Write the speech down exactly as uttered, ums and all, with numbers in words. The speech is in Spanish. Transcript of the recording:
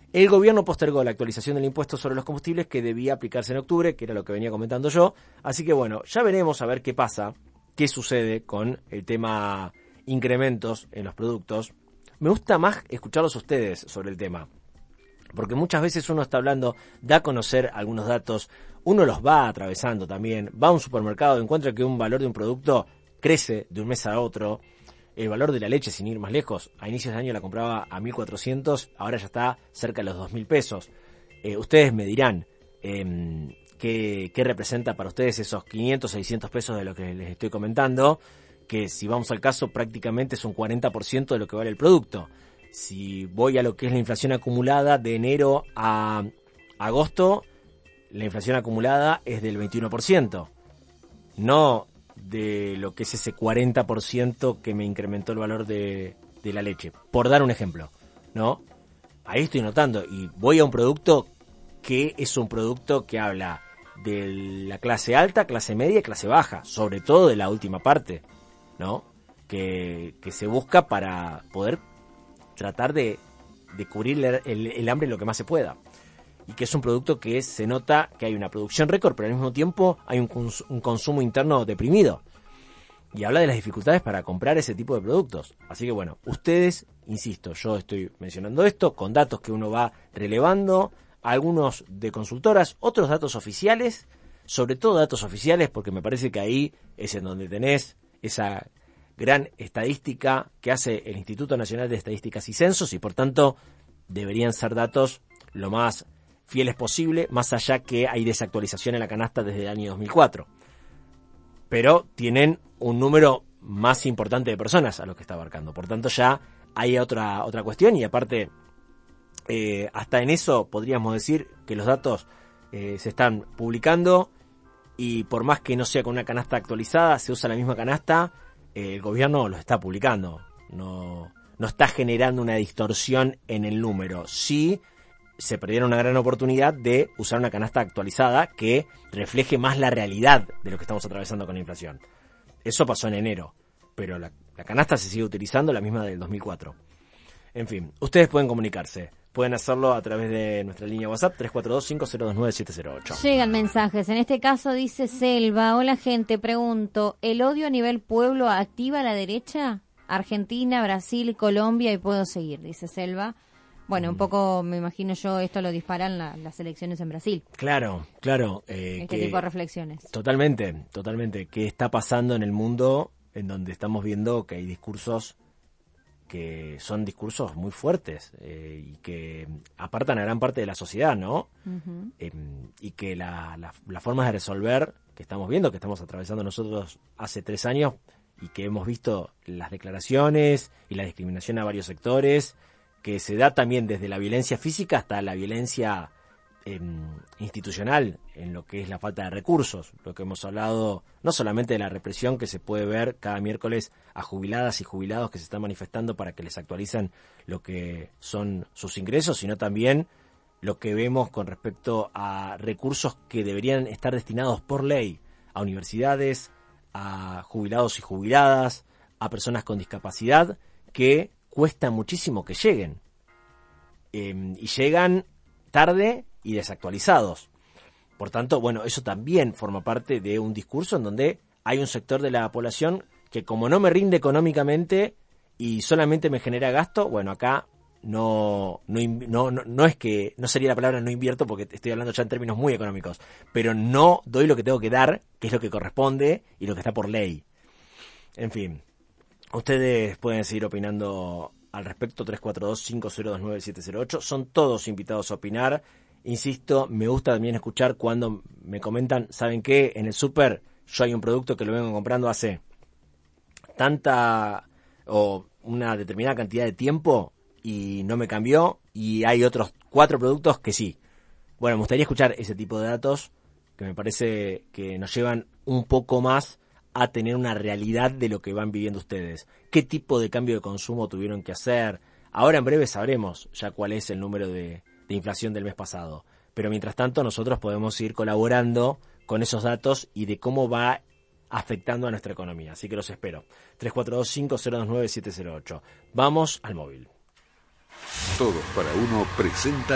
El gobierno postergó la actualización del impuesto sobre los combustibles que debía aplicarse en octubre, que era lo que venía comentando yo. Así que bueno, ya veremos a ver qué pasa, qué sucede con el tema incrementos en los productos. Me gusta más escucharlos a ustedes sobre el tema, porque muchas veces uno está hablando, da a conocer algunos datos, uno los va atravesando también, va a un supermercado, encuentra que un valor de un producto crece de un mes a otro. El valor de la leche, sin ir más lejos, a inicios de año la compraba a mil cuatrocientos, ahora ya está cerca de los dos mil pesos. Eh, ustedes me dirán eh, qué, qué representa para ustedes esos quinientos, seiscientos pesos de lo que les estoy comentando, que si vamos al caso prácticamente es un cuarenta por ciento de lo que vale el producto. Si voy a lo que es la inflación acumulada de enero a agosto, la inflación acumulada es del veintiuno por ciento. No de lo que es ese cuarenta por ciento que me incrementó el valor de, de la leche, por dar un ejemplo, ¿no? Ahí estoy notando, y voy a un producto que es un producto que habla de la clase alta, clase media y clase baja, sobre todo de la última parte, ¿no? Que, que se busca para poder tratar de, de cubrir el, el, el hambre lo que más se pueda. Y que es un producto que se nota que hay una producción récord, pero al mismo tiempo hay un, cons- un consumo interno deprimido. Y habla de las dificultades para comprar ese tipo de productos. Así que bueno, ustedes, insisto, yo estoy mencionando esto con datos que uno va relevando, algunos de consultoras, otros datos oficiales, sobre todo datos oficiales, porque me parece que ahí es en donde tenés esa gran estadística que hace el Instituto Nacional de Estadísticas y Censos, y por tanto deberían ser datos lo más fieles posible, más allá que hay desactualización en la canasta desde el año dos mil cuatro. Pero tienen un número más importante de personas a los que está abarcando. Por tanto, ya hay otra otra cuestión, y aparte, eh, hasta en eso podríamos decir que los datos eh, se están publicando, y por más que no sea con una canasta actualizada, se usa la misma canasta, eh, el gobierno los está publicando. No, no está generando una distorsión en el número. Sí, se perdieron una gran oportunidad de usar una canasta actualizada que refleje más la realidad de lo que estamos atravesando con la inflación. Eso pasó en enero, pero la, la canasta se sigue utilizando, la misma del dos mil cuatro. En fin, ustedes pueden comunicarse. Pueden hacerlo a través de nuestra línea WhatsApp tres cuatro dos, cinco cero dos nueve, siete cero ocho. Llegan mensajes. En este caso dice Selva: hola gente, pregunto, ¿el odio a nivel pueblo activa a la derecha? Argentina, Brasil, Colombia, y puedo seguir, dice Selva. Bueno, un poco, me imagino yo, esto lo disparan la, las elecciones en Brasil. Claro, claro. Eh, este que, tipo de reflexiones. Totalmente, totalmente. ¿Qué está pasando en el mundo en donde estamos viendo que hay discursos que son discursos muy fuertes eh, y que apartan a gran parte de la sociedad, ¿no? Uh-huh. Eh, y que la, la, las formas de resolver que estamos viendo, que estamos atravesando nosotros hace tres años y que hemos visto las declaraciones y la discriminación a varios sectores, que se da también desde la violencia física hasta la violencia eh, institucional, en lo que es la falta de recursos, lo que hemos hablado no solamente de la represión que se puede ver cada miércoles a jubiladas y jubilados que se están manifestando para que les actualicen lo que son sus ingresos, sino también lo que vemos con respecto a recursos que deberían estar destinados por ley a universidades, a jubilados y jubiladas, a personas con discapacidad, que cuesta muchísimo que lleguen, eh, y llegan tarde y desactualizados. Por tanto, bueno, eso también forma parte de un discurso en donde hay un sector de la población que, como no me rinde económicamente y solamente me genera gasto, bueno, acá no no, no no no es que no sería la palabra no invierto, porque estoy hablando ya en términos muy económicos, pero no doy lo que tengo que dar, que es lo que corresponde y lo que está por ley. En fin, ustedes pueden seguir opinando al respecto. Tres cuatro dos, cinco cero dos nueve, siete cero ocho. Son todos invitados a opinar. Insisto, me gusta también escuchar cuando me comentan, ¿saben qué? En el súper yo hay un producto que lo vengo comprando hace tanta o una determinada cantidad de tiempo y no me cambió, y hay otros cuatro productos que sí. Bueno, me gustaría escuchar ese tipo de datos, que me parece que nos llevan un poco más a tener una realidad de lo que van viviendo ustedes. ¿Qué tipo de cambio de consumo tuvieron que hacer? Ahora en breve sabremos ya cuál es el número de, de inflación del mes pasado. Pero mientras tanto nosotros podemos ir colaborando con esos datos y de cómo va afectando a nuestra economía. Así que los espero. tres cuatro dos, cinco cero dos nueve, siete cero ocho. Vamos al móvil. Todos para uno presenta